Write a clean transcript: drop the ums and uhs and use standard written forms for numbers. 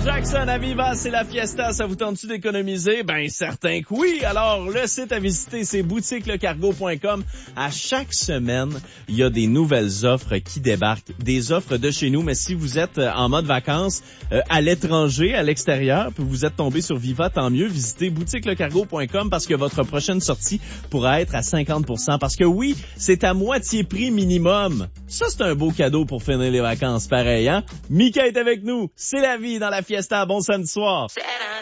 Jackson à Viva, c'est la fiesta. Ça vous tente-tu d'économiser? Ben, certain que oui. Alors, le site à visiter, c'est boutiquelecargo.com. À chaque semaine, il y a des nouvelles offres qui débarquent. Des offres de chez nous, mais si vous êtes en mode vacances à l'étranger, à l'extérieur, puis vous êtes tombé sur Viva, tant mieux. Visitez boutiquelecargo.com parce que votre prochaine sortie pourra être à 50%. Parce que oui, c'est à moitié prix minimum. Ça, c'est un beau cadeau pour finir les vacances, pareil, hein? Mika est avec nous. C'est la vie dans la fiesta. Bon samedi soir.